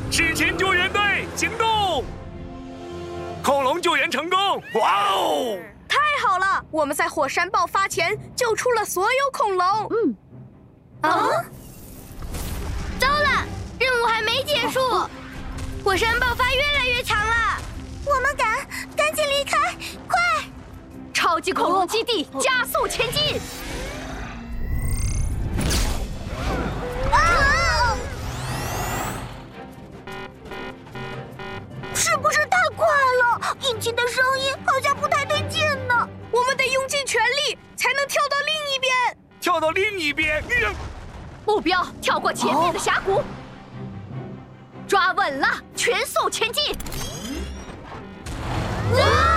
史前救援队行动！恐龙救援成功！哇哦！ 太好了，我们在火山爆发前救出了所有恐龙。 糟了，任务还没结束，火山爆发越来越强了。我们赶紧离开，快！ 超级恐龙基地加速前进！ 是不是太快了？引擎的声音好像不太对劲呢。 我们得用尽全力才能跳到另一边。 跳到另一边。 目标跳过前面的峡谷，抓稳了，全速前进！ 啊！